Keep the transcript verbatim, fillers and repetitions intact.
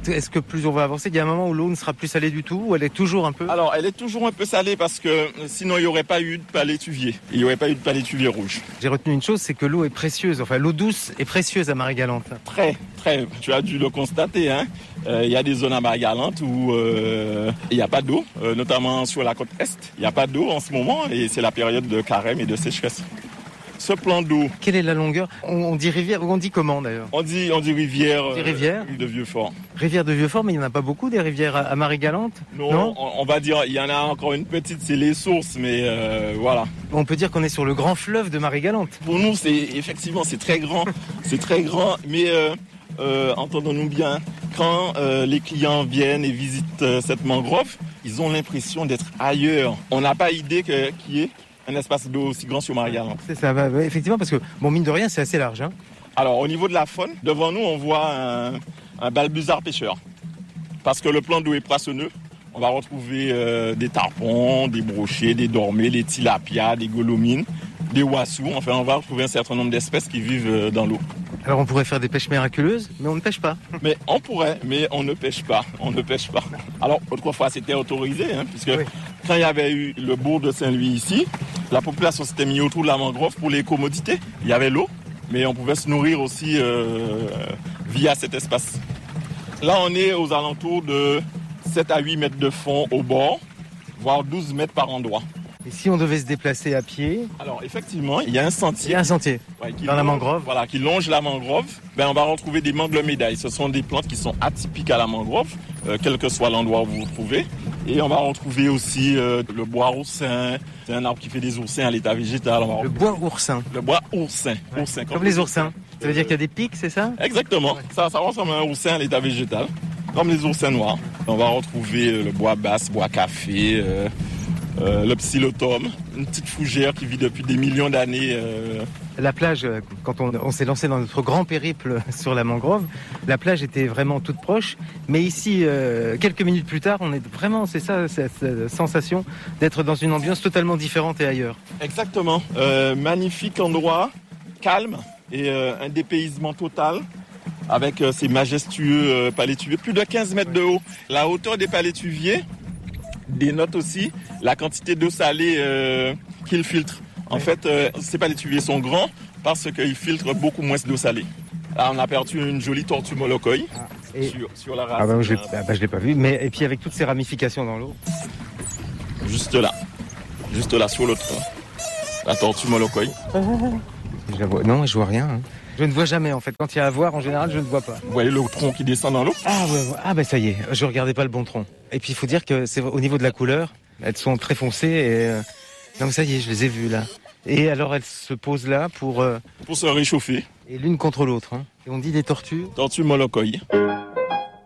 est-ce que plus on va avancer, il y a un moment où l'eau ne sera plus salée du tout, ou elle est toujours un peu? Alors, elle est toujours un peu salée parce que sinon il n'y aurait pas eu de palétuvier. Il n'y aurait pas eu de palétuvier rouge. J'ai retenu une chose, c'est que l'eau est précieuse, enfin l'eau douce est précieuse à Marie-Galante. Très, très. Tu as dû le constater, hein. Euh, il y a des zones à Marie-Galante où euh, il n'y a pas d'eau, euh, notamment sur la côte est. Il n'y a pas d'eau en ce moment et c'est la période de carême et de sécheresse. Ce plan d'eau. Quelle est la longueur? on, on dit rivière, on dit comment d'ailleurs? On dit, on dit rivière. On dit rivière euh, de Vieux-Fort. Rivière de Vieux-Fort, mais il n'y en a pas beaucoup des rivières à, à Marie-Galante? Non, non on, on va dire, il y en a encore une petite, c'est les sources, mais euh, voilà. On peut dire qu'on est sur le grand fleuve de Marie-Galante. Pour nous, c'est effectivement, c'est très grand, c'est très grand, mais euh, euh, entendons-nous bien, quand euh, les clients viennent et visitent euh, cette mangrove, ils ont l'impression d'être ailleurs. On n'a pas idée que, qu'il y ait un espace d'eau aussi grand sur Marie-Galante. C'est ça, bah, bah, effectivement, parce que, bon, mine de rien, c'est assez large. Hein. Alors, au niveau de la faune, devant nous, on voit un, un balbuzard pêcheur. Parce que le plan d'eau est poissonneux. On va retrouver euh, des tarpons, des brochets, des dormets, des tilapias, des golomines, des wassous. Enfin, on va retrouver un certain nombre d'espèces qui vivent euh, dans l'eau. Alors, on pourrait faire des pêches miraculeuses, mais on ne pêche pas. Mais on pourrait, mais on ne pêche pas. On ne pêche pas. Alors, autrefois, c'était autorisé, hein, puisque oui. Quand il y avait eu le bourg de Saint-Louis ici, la population s'était mise autour de la mangrove pour les commodités. Il y avait l'eau, mais on pouvait se nourrir aussi euh, via cet espace. Là, on est aux alentours de sept à huit mètres de fond au bord, voire douze mètres par endroit. Et si on devait se déplacer à pied? Alors, effectivement, il y a un sentier. Il y a un sentier ouais, qui dans longe, la mangrove. Voilà, qui longe la mangrove. Ben, on va retrouver des mangles-médailles. Ce sont des plantes qui sont atypiques à la mangrove, euh, quel que soit l'endroit où vous vous trouvez. Et on va retrouver aussi euh, le bois oursin. C'est un arbre qui fait des oursins à l'état végétal. On va le bois oursin. Le bois oursin. Ouais. oursin comme, comme les oursins. Ça veut dire qu'il y a des pics, c'est ça? Exactement. Ouais. Ça, ça ressemble à un oursin à l'état végétal, comme les oursins noirs. On va retrouver euh, le bois basse, bois café, euh, euh, le psilotum, une petite fougère qui vit depuis des millions d'années. Euh... La plage, quand on, on s'est lancé dans notre grand périple sur la mangrove, la plage était vraiment toute proche. Mais ici, euh, quelques minutes plus tard, on est vraiment, c'est ça, cette, cette sensation d'être dans une ambiance totalement différente et ailleurs. Exactement. Euh, magnifique endroit, calme et euh, un dépaysement total. Avec euh, ces majestueux euh, palétuviers, plus de quinze mètres de haut. La hauteur des palétuviers dénote aussi la quantité d'eau salée euh, qu'ils filtrent. En oui. fait, euh, ces palétuviers sont grands parce qu'ils filtrent beaucoup moins d'eau salée. Là, on a perdu une jolie tortue molokoï ah, et... sur, sur la racine. Ah bah, je ne ah bah, l'ai pas vu, mais et puis avec toutes ces ramifications dans l'eau. Juste là, juste là sur le tronc, la tortue molokoï. Je vois... Non, je vois rien. Hein. Je ne vois jamais en fait. Quand il y a à voir, en général, je ne vois pas. Vous voyez le tronc qui descend dans l'eau? Ah ouais, ouais. Ah bah ça y est, je regardais pas le bon tronc. Et puis il faut dire que c'est au niveau de la couleur, elles sont très foncées et euh... donc ça y est, je les ai vues là. Et alors elles se posent là pour euh... pour se réchauffer. Et l'une contre l'autre. Hein. Et on dit des tortues. Tortue molokoï.